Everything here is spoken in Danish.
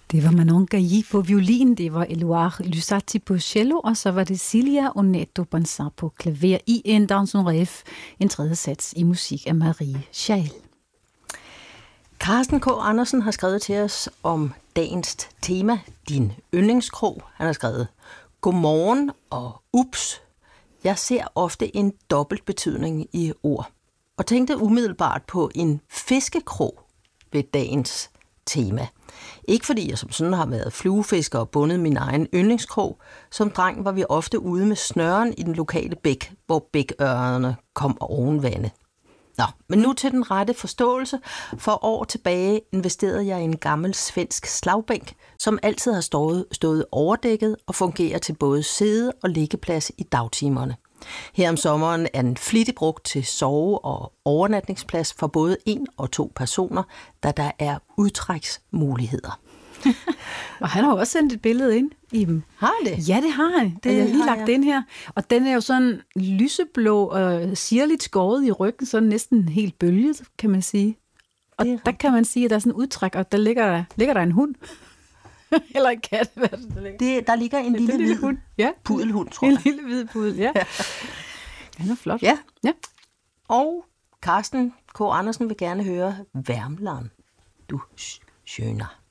Det var Manon Gailly på violin, det var Eloire Lussati på cello, og så var det Cilia Oneto Bansar på klaver i en Dans un rêve, en tredje sats i musik af Marie Schall. Carsten K. Andersen har skrevet til os om dagens tema, din yndlingskrog. Han har skrevet, godmorgen og ups. Jeg ser ofte en dobbelt betydning i ord, og tænkte umiddelbart på en fiskekrog ved dagens tema. Ikke fordi jeg som sådan har været fluefisker og bundet min egen yndlingskrog. Som dreng var vi ofte ude med snøren i den lokale bæk, hvor bækørrederne kom oven vandet. Nå, men nu til den rette forståelse. For år tilbage investerede jeg i en gammel svensk slagbænk, som altid har stået overdækket og fungerer til både sæde- og liggeplads i dagtimerne. Her om sommeren er den flittigt brugt til sove- og overnatningsplads for både 1 og 2 personer, da der er udtræksmuligheder. Og han har også sendt et billede ind i dem. Har det? Ja, det har han. Det er lige lagt ind her. Og den er jo sådan lyseblå og sirligt skåret i ryggen, sådan næsten helt bølget, kan man sige. Og der kan man sige, at der er sådan en udtræk, og der ligger der en hund. Eller en kat, hvad er det, der ligger? Der ligger en lille hvid hund. Ja. Pudelhund, tror jeg. En lille hvid pudel, ja. Den er flot. Ja. Og Carsten K. Andersen vil gerne høre Värmland. Du schöner.